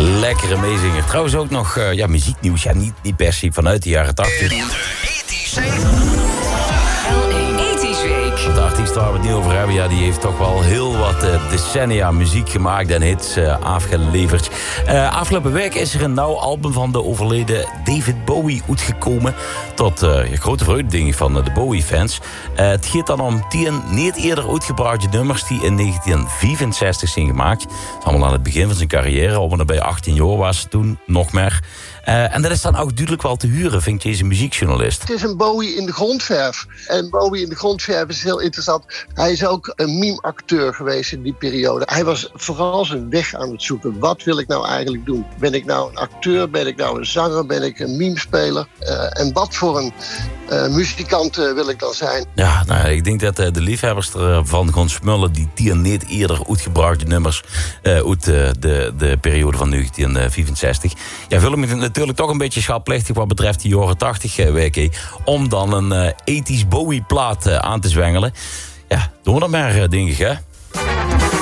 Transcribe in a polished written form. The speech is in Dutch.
Lekkere meezinger. Trouwens ook nog muzieknieuws. Ja, niet per se vanuit de jaren 80. De artiest waar we het nu over hebben, ja, die heeft toch wel heel wat decennia muziek gemaakt en hits afgeleverd. Afgelopen week is er een nieuw album van de overleden David Bowie uitgekomen. Tot grote vreugde, denk ik, van de Bowie-fans. Het gaat dan om 10 niet eerder uitgebrachte nummers die in 1965 zijn gemaakt. Dat is allemaal aan het begin van zijn carrière. Op en bij 18 jaar was toen, nog meer. En dat is dan ook duidelijk wel te huren, vindt deze muziekjournalist. Het is een Bowie in de grondverf. En Bowie in de grondverf is heel interessant. Hij is ook een meme-acteur geweest in die periode. Hij was vooral zijn weg aan het zoeken. Wat wil ik nou eigenlijk doen? Ben ik nou een acteur? Ben ik nou een zanger? Ben ik een memespeler? En wat voor een muzikant wil ik dan zijn? Ja, nou, ik denk dat de liefhebbers ervan gaan smullen die 10 niet eerder uitgebrachte nummers uit de periode van 1965. Ja, vul hem natuurlijk toch een beetje schatplichtig wat betreft de jaren 80 weken. Om dan een ethisch Bowie-plaat aan te zwengelen. Ja, doen we dan maar, denk ik, hè?